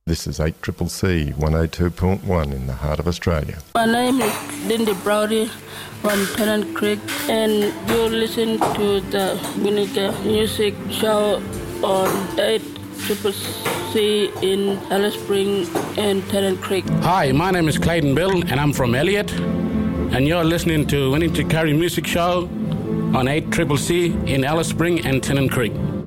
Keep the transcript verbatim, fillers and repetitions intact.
This is eight C C C one oh two point one in the heart of Australia. My name is Linda Brody from Tennant Creek, and you listen to the Winneka Music Show on eight C C C in Alice Springs and Tennant Creek. Hi, my name is Clayton Bill, and I'm from Elliot, and you're listening to Winning to Carry Music Show on eight C C C in Alice Springs and Tennant Creek.